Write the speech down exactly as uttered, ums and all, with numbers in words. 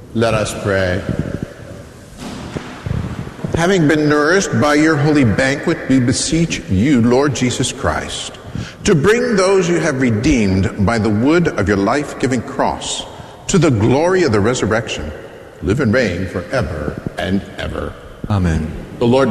Let us pray. Having been nourished by your holy banquet, we beseech you, Lord Jesus Christ, to bring those you have redeemed by the wood of your life-giving cross to the glory of the resurrection, live and reign forever and ever. Amen. The Lord